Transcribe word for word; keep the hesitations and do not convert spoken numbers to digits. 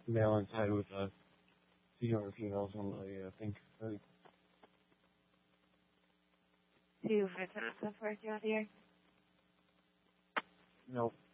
male inside with uh, two younger females on the uh, thing. Right. Two visitors so far throughout the year? Nope.